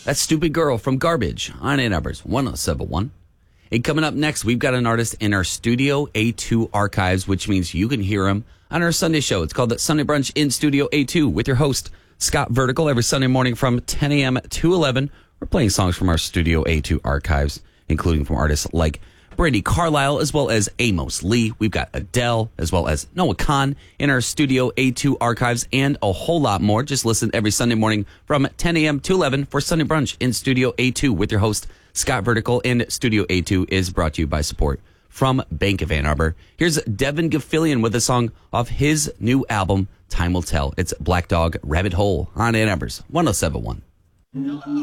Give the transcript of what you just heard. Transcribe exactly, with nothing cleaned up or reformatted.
That's Stupid Girl from Garbage on Ann Arbor's one oh seven point one. And coming up next, we've got an artist in our Studio A two archives, which means you can hear him on our Sunday show. It's called the Sunday Brunch in Studio A two with your host, Scott Vertical, every Sunday morning from ten a.m. to eleven. We're playing songs from our Studio A two archives, including from artists like Brandi Carlile, as well as Amos Lee. We've got Adele, as well as Noah Kahan in our Studio A two archives, and a whole lot more. Just listen every Sunday morning from ten a.m. to eleven for Sunday Brunch in Studio A two with your host, Scott Vertical. And Studio A two is brought to you by support from Bank of Ann Arbor. Here's Devin Gilfillian with a song off his new album, Time Will Tell. It's Black Dog Rabbit Hole on Ann Arbor's one oh seven point one.